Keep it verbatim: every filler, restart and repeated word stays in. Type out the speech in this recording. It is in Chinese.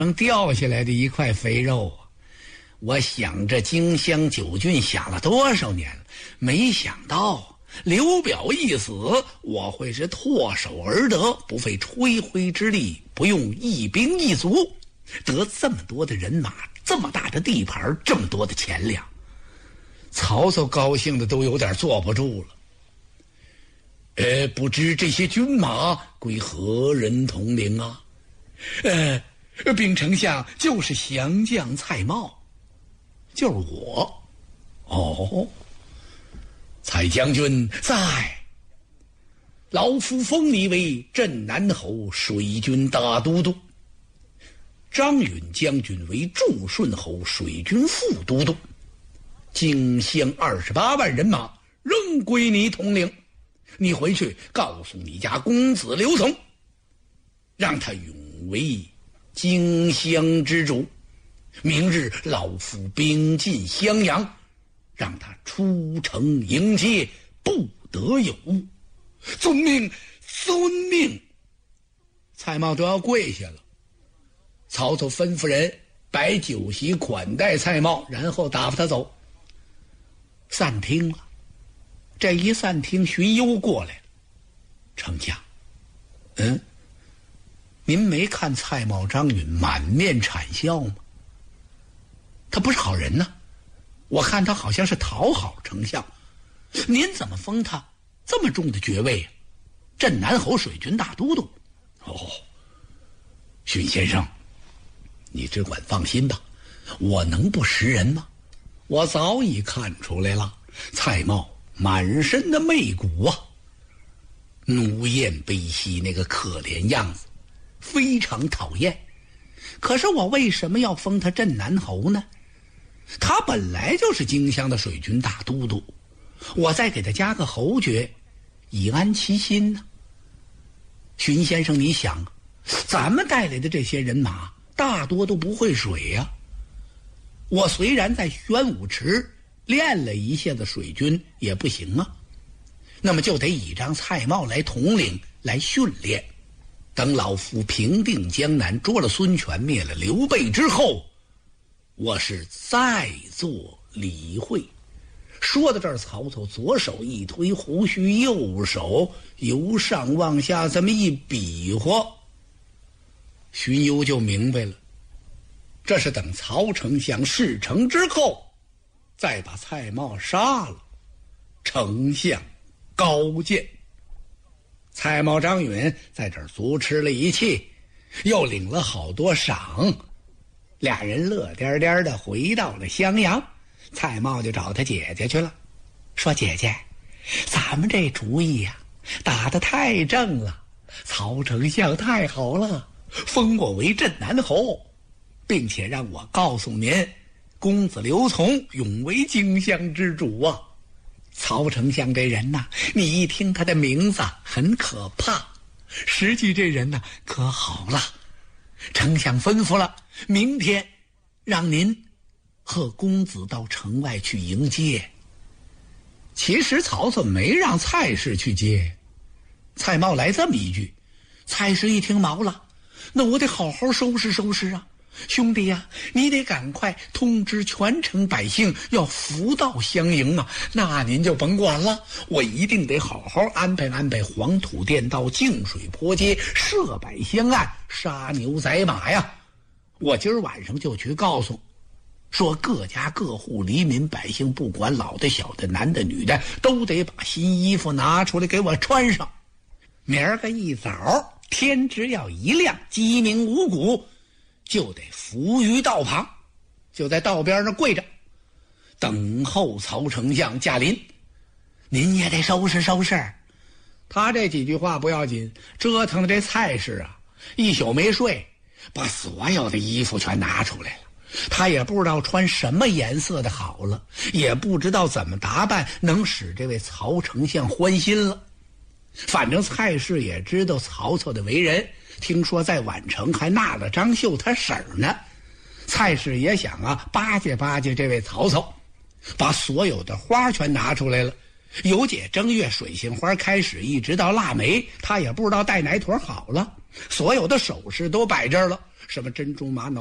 能掉下来的一块肥肉啊！我想这荆襄九郡想了多少年了，没想到刘表一死，我会是唾手而得，不费吹灰之力，不用一兵一卒，得这么多的人马，这么大的地盘，这么多的钱粮。曹操高兴的都有点坐不住了。呃，不知这些军马归何人统领啊？呃，禀丞相，就是降将蔡瑁。就是我。哦，蔡将军在，老夫封你为镇南侯、水军大都督，张允将军为仲顺侯、水军副都督，荆襄二十八万人马仍归你统领。你回去告诉你家公子刘琮，让他永为荆襄之主。明日老夫兵进襄阳，让他出城迎接，不得有误。遵命，遵命。蔡瑁都要跪下了。曹操吩咐人摆酒席款待蔡瑁，然后打发他走。散厅了。这一散厅，荀攸过来了。丞相，嗯，您没看蔡瑁、张允满面谄笑吗？他不是好人呢，我看他好像是讨好丞相。您怎么封他这么重的爵位啊？镇南侯、水军大都督。哦，荀先生，你只管放心吧，我能不识人吗？我早已看出来了，蔡瑁满身的媚骨啊，奴艳卑兮那个可怜样子，非常讨厌。可是我为什么要封他镇南侯呢？他本来就是荆襄的水军大都督，我再给他加个侯爵，以安其心呢。荀先生，你想，咱们带来的这些人马大多都不会水呀、啊。我虽然在玄武池练了一下子水军也不行啊，那么就得倚仗蔡瑁来统领，来训练。等老夫平定江南，捉了孙权，灭了刘备之后，我是再做理会。说到这儿，曹操左手一推胡须，右手由上往下这么一比划，荀攸就明白了，这是等曹丞相事成之后，再把蔡瑁杀了，丞相高见。蔡瑁、张允在这儿足吃了一气，又领了好多赏，俩人乐颠颠的回到了襄阳。蔡瑁就找他姐姐去了，说：“姐姐，咱们这主意呀、啊，打得太正了，曹丞相太好了，封我为镇南侯，并且让我告诉您，公子刘琮永为荆襄之主啊。曹丞相这人呐，你一听他的名字很可怕，实际这人呐可好了。丞相吩咐了，明天让您和公子到城外去迎接。”其实曹操没让蔡氏去接。蔡瑁来这么一句，蔡氏一听毛了，那我得好好收拾收拾啊。兄弟呀、啊，你得赶快通知全城百姓要扶道相迎啊！那您就甭管了，我一定得好好安排安排黄土垫道、净水坡街、设摆香案、杀牛宰马呀！我今儿晚上就去告诉，说各家各户黎民百姓，不管老的小的、男的女的，都得把新衣服拿出来给我穿上。明儿个一早，天只要一亮，鸡鸣五谷，就得伏于道旁，就在道边上跪着，等候曹丞相驾临。您也得收拾收拾。他这几句话不要紧，折腾的这蔡氏啊，一宿没睡，把所有的衣服全拿出来了。他也不知道穿什么颜色的好了，也不知道怎么打扮能使这位曹丞相欢心了。反正蔡氏也知道曹操的为人，听说在宛城还纳了张绣他婶儿呢。蔡氏也想啊巴结巴结这位曹操，把所有的花全拿出来了，由解正月水杏花开始，一直到腊梅，他也不知道带哪朵好了。 所有的首饰都摆这儿了，什么珍珠玛瑙